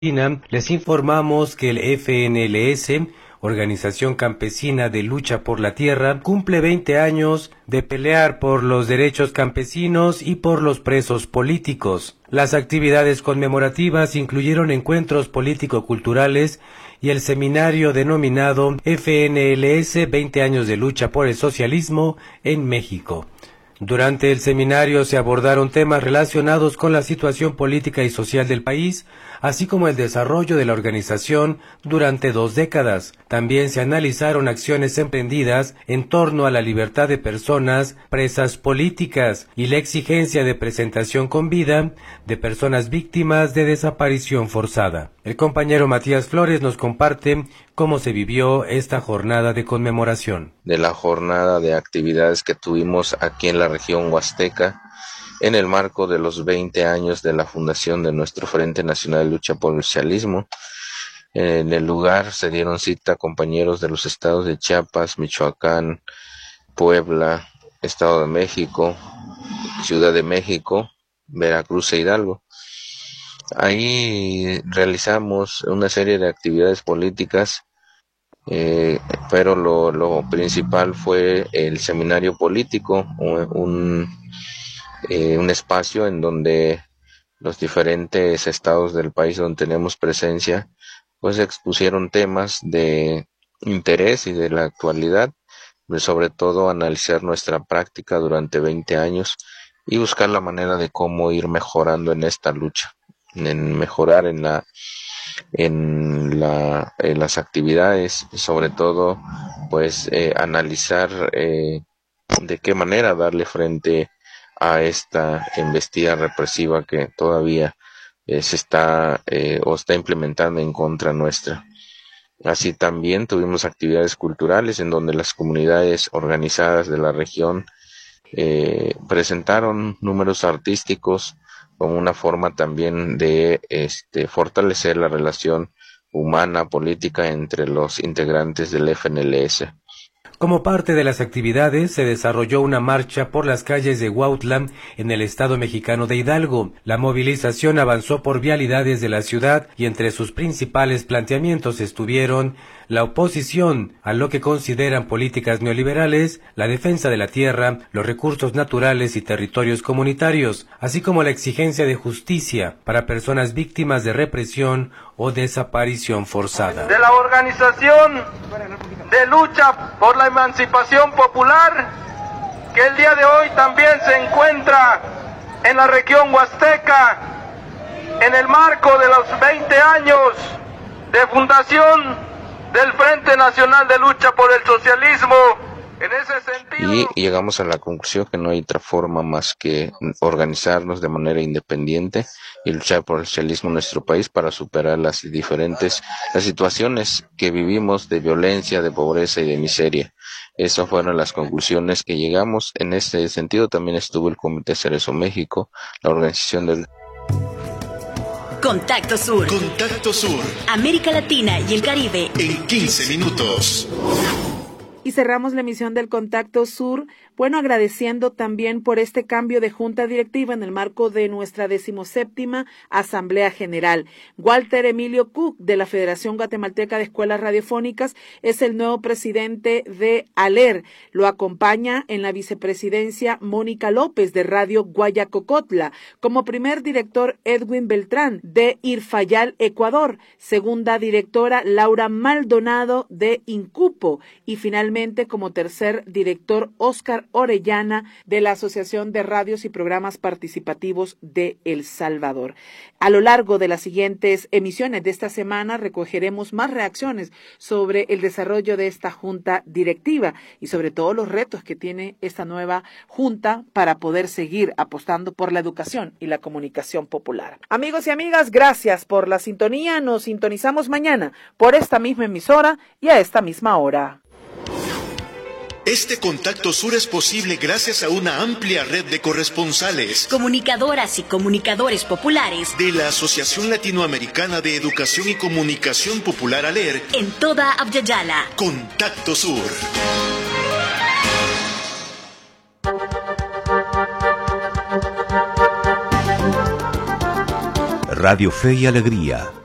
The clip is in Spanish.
Les informamos que el FNLS, Organización Campesina de Lucha por la Tierra, cumple 20 años de pelear por los derechos campesinos y por los presos políticos. Las actividades conmemorativas incluyeron encuentros político-culturales y el seminario denominado FNLS 20 años de lucha por el socialismo en México. Durante el seminario se abordaron temas relacionados con la situación política y social del país, así como el desarrollo de la organización durante 2 décadas. También se analizaron acciones emprendidas en torno a la libertad de personas presas políticas y la exigencia de presentación con vida de personas víctimas de desaparición forzada. El compañero Matías Flores nos comparte cómo se vivió esta jornada de conmemoración. De la jornada de actividades que tuvimos aquí en la región Huasteca, en el marco de los 20 años de la fundación de nuestro Frente Nacional de Lucha por el Socialismo. En el lugar se dieron cita compañeros de los estados de Chiapas, Michoacán, Puebla, Estado de México, Ciudad de México, Veracruz e Hidalgo. Ahí realizamos una serie de actividades políticas, pero lo principal fue el seminario político, un espacio en donde los diferentes estados del país donde tenemos presencia, pues expusieron temas de interés y de la actualidad, sobre todo analizar nuestra práctica durante 20 años y buscar la manera de cómo ir mejorando en esta lucha, en mejorar en las actividades, sobre todo pues analizar de qué manera darle frente a esta embestida represiva que todavía se está implementando en contra nuestra. Así también tuvimos actividades culturales en donde las comunidades organizadas de la región presentaron números artísticos como una forma también de fortalecer la relación humana, política entre los integrantes del FNLS. Como parte de las actividades, se desarrolló una marcha por las calles de Huautla, en el estado mexicano de Hidalgo. La movilización avanzó por vialidades de la ciudad y entre sus principales planteamientos estuvieron la oposición a lo que consideran políticas neoliberales, la defensa de la tierra, los recursos naturales y territorios comunitarios, así como la exigencia de justicia para personas víctimas de represión o desaparición forzada. De la organización de lucha por la emancipación popular, que el día de hoy también se encuentra en la región huasteca, en el marco de los 20 años de fundación del Frente Nacional de Lucha por el Socialismo. En ese sentido, y llegamos a la conclusión que no hay otra forma más que organizarnos de manera independiente y luchar por el socialismo en nuestro país para superar las situaciones que vivimos de violencia, de pobreza y de miseria. Esas fueron las conclusiones que llegamos. En este sentido también estuvo el Comité Cerezo México, la organización del Contacto Sur. Contacto Sur. América Latina y el Caribe. En 15 minutos. Y cerramos la emisión del Contacto Sur, agradeciendo también por este cambio de junta directiva en el marco de nuestra 17ª Asamblea General. Walter Emilio Cook, de la Federación Guatemalteca de Escuelas Radiofónicas, es el nuevo presidente de ALER. Lo acompaña en la vicepresidencia Mónica López, de Radio Guayacocotla. Como primer director, Edwin Beltrán, de Irfayal, Ecuador. Segunda directora, Laura Maldonado, de Incupo. Y finalmente, como tercer director, Óscar Orellana, de la Asociación de Radios y Programas Participativos de El Salvador. A lo largo de las siguientes emisiones de esta semana recogeremos más reacciones sobre el desarrollo de esta junta directiva y sobre todo los retos que tiene esta nueva junta para poder seguir apostando por la educación y la comunicación popular. Amigos y amigas, gracias por la sintonía. Nos sintonizamos mañana por esta misma emisora y a esta misma hora. Este Contacto Sur es posible gracias a una amplia red de corresponsales, comunicadoras y comunicadores populares de la Asociación Latinoamericana de Educación y Comunicación Popular ALER en toda Abya-Yala. Contacto Sur. Radio Fe y Alegría